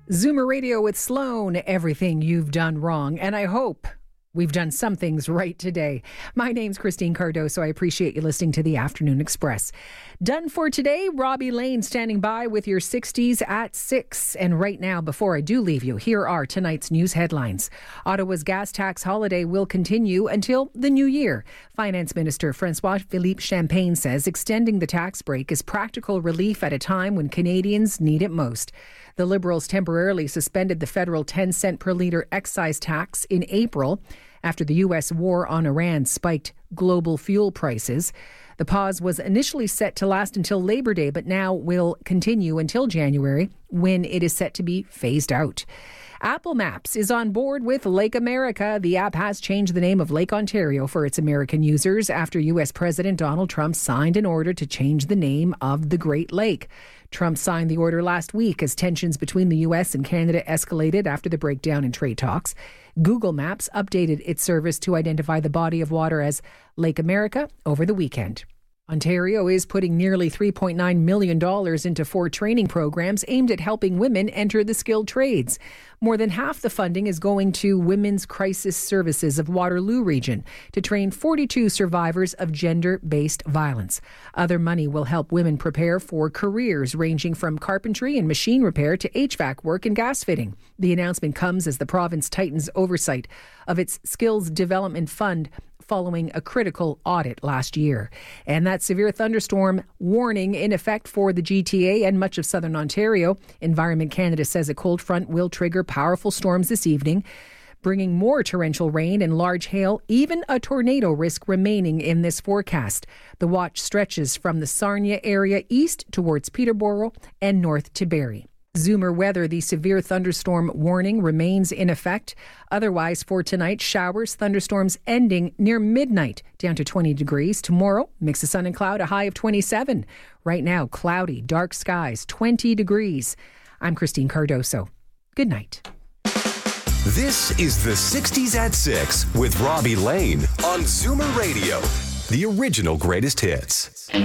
Zoomer Radio with Sloan, everything you've done wrong. And I hope we've done some things right today. My name's Christine Cardoso. I appreciate you listening to the Afternoon Express. Done for today, Robbie Lane standing by with your 60s at 6. And right now, before I do leave you, here are tonight's news headlines. Ottawa's gas tax holiday will continue until the new year. Finance Minister François-Philippe Champagne says extending the tax break is practical relief at a time when Canadians need it most. The Liberals temporarily suspended the federal 10-cent per litre excise tax in April after the U.S. war on Iran spiked global fuel prices. The pause was initially set to last until Labor Day, but now will continue until January, when it is set to be phased out. Apple Maps is on board with Lake America. The app has changed the name of Lake Ontario for its American users after U.S. President Donald Trump signed an order to change the name of the Great Lake. Trump signed the order last week as tensions between the U.S. and Canada escalated after the breakdown in trade talks. Google Maps updated its service to identify the body of water as Lake America over the weekend. Ontario is putting nearly $3.9 million into 4 training programs aimed at helping women enter the skilled trades. More than half the funding is going to Women's Crisis Services of Waterloo Region to train 42 survivors of gender-based violence. Other money will help women prepare for careers ranging from carpentry and machine repair to HVAC work and gas fitting. The announcement comes as the province tightens oversight of its Skills Development Fund following a critical audit last year. And that severe thunderstorm warning in effect for the GTA and much of southern Ontario. Environment Canada says a cold front will trigger powerful storms this evening, bringing more torrential rain and large hail, even a tornado risk remaining in this forecast. The watch stretches from the Sarnia area east towards Peterborough and north to Barrie. Zoomer weather, the severe thunderstorm warning remains in effect. Otherwise, for tonight, showers, thunderstorms ending near midnight, down to 20 degrees. Tomorrow, mix of sun and cloud, a high of 27. Right now, cloudy, dark skies, 20 degrees. I'm Christine Cardoso. Good night. This is the 60s at 6 with Robbie Lane on Zoomer Radio, the original greatest hits.